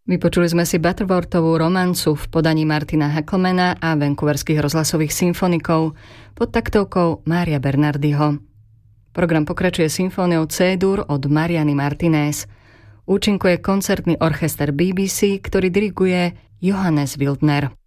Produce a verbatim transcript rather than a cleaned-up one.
Vypočuli sme si Butterworthovú romancu v podaní Martina Hackelmana a vancouverských rozhlasových symfonikov pod taktovkou Mária Bernardiho. Program pokračuje symfóniou C-dur od Mariany Martinez. Účinkuje koncertný orchester bé bé cé, ktorý diriguje Johannes Wildner.